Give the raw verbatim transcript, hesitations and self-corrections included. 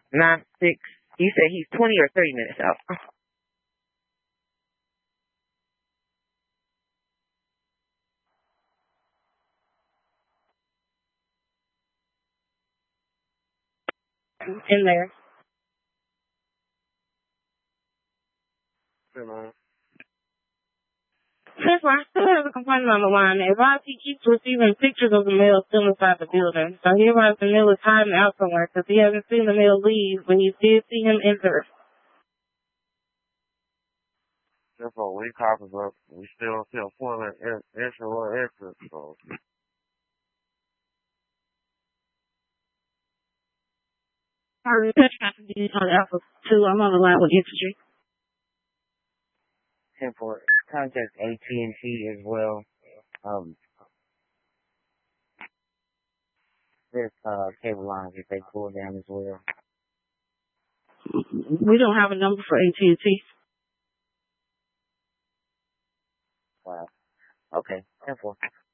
Nine six. You said he's twenty or thirty minutes out. In there. Hello. Since I still have a complaint on the line, advise he keeps receiving pictures of the mail still inside the building. So he advised the mail is hiding out somewhere because he hasn't seen the mail leave, but he did see him enter. Therefore, we copies up. We still don't see a point of extra or extra. So. Sorry, on Alpha two. I'm on the line with infantry. ten four. Contact A T and T as well. Um, there's uh, cable lines that they pull down as well. We don't have a number for A T and T. Wow. Okay, ten four.